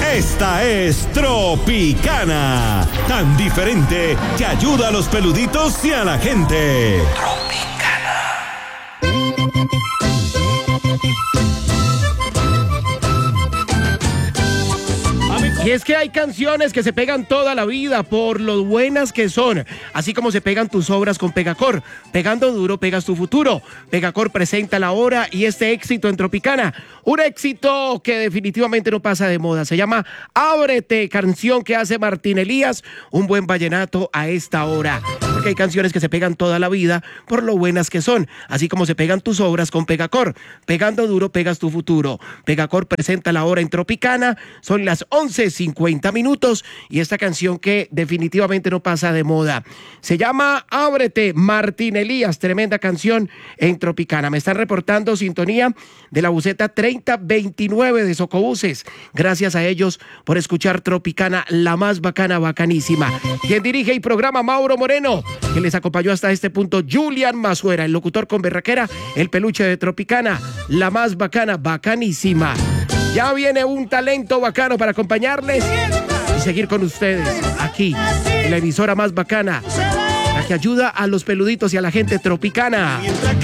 Esta es Tropicana, tan diferente que ayuda a los peluditos y a la gente. Y es que hay canciones que se pegan toda la vida por lo buenas que son, así como se pegan tus obras con Pegacor. Pegando duro, pegas tu futuro. Pegacor presenta la hora y este éxito en Tropicana. Un éxito que definitivamente no pasa de moda. Se llama Ábrete, canción que hace Martín Elías, un buen vallenato a esta hora. Porque hay canciones que se pegan toda la vida por lo buenas que son, así como se pegan tus obras con Pegacor. Pegando duro, pegas tu futuro. Pegacor presenta la hora en Tropicana. Son las 11:50 y esta canción que definitivamente no pasa de moda. Se llama Ábrete, Martín Elías, tremenda canción en Tropicana. Me están reportando sintonía de la buseta 3029 de Socobuses. Gracias a ellos por escuchar Tropicana, la más bacana, bacanísima. Quien dirige y programa, Mauro Moreno. Que les acompañó hasta este punto, Julian Mazuera, el locutor con berraquera, el peluche de Tropicana, la más bacana, bacanísima. Ya viene un talento bacano para acompañarles y seguir con ustedes aquí en la emisora más bacana, la que ayuda a los peluditos y a la gente tropicana.